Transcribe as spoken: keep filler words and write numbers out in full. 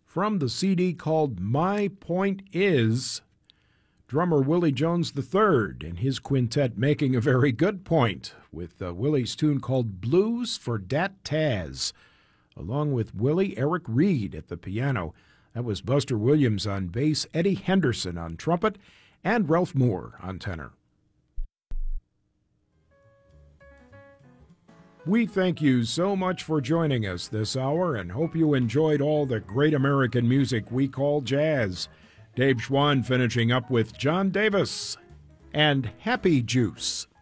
from the C D called My Point Is, drummer Willie Jones the third and his quintet making a very good point with uh, Willie's tune called Blues for Dat Taz, along with Willie Eric Reed at the piano. That was Buster Williams on bass, Eddie Henderson on trumpet, and Ralph Moore on tenor. We thank you so much for joining us this hour and hope you enjoyed all the great American music we call jazz. Dave Schwann finishing up with John Davis and Happy Juice.